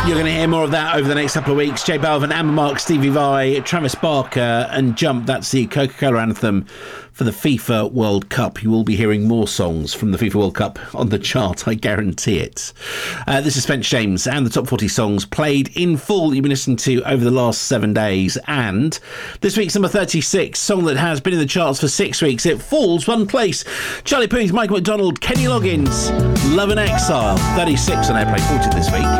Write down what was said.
You're going to hear more of that over the next couple of weeks. J Balvin, Amber Mark, Stevie Vai, Travis Barker and Jump. That's the Coca-Cola anthem for the FIFA World Cup. You will be hearing more songs from the FIFA World Cup on the chart, I guarantee it. This is Spence James and the top 40 songs played in full you've been listening to over the last 7 days. And this week's number 36, song that has been in the charts for 6 weeks. It falls one place. Charlie Puth, Michael McDonald, Kenny Loggins, Love and Exile, 36 on Airplay 40 this week.